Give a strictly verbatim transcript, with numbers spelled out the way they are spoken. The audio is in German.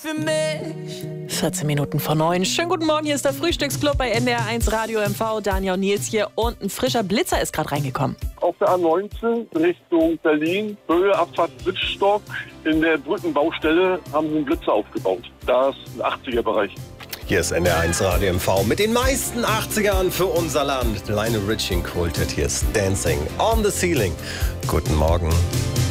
für mich. vierzehn Minuten vor neun. Schönen guten Morgen, hier ist der Frühstücksclub bei N D R eins Radio M V. Daniel und Nils hier und ein frischer Blitzer ist gerade reingekommen. Auf der A neunzehn Richtung Berlin, Höhe Abfahrt Wittstock. In der Brückenbaustelle haben sie einen Blitzer aufgebaut. Da ist ein achtziger-Bereich. Hier ist N D R eins Radio M V mit den meisten achtzigern für unser Land. Lionel Richie kultet, hier ist Dancing on the Ceiling. Guten Morgen.